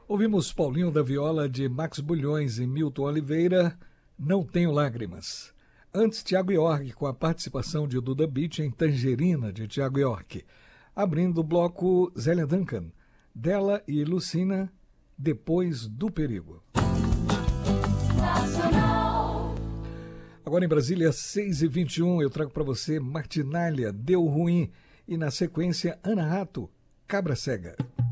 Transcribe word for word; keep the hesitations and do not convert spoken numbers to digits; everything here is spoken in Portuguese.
Ouvimos Paulinho da Viola de Max Bulhões e Milton Oliveira, Não Tenho Lágrimas. Antes, Tiago York com a participação de Duda Beat em Tangerina, de Tiago York. Abrindo o bloco, Zélia Duncan, dela e Lucina, Depois do Perigo. Nacional. Agora em Brasília, seis e vinte e um, eu trago para você Martinália, Deu Ruim. E na sequência, Ana Rato, Cabra Cega.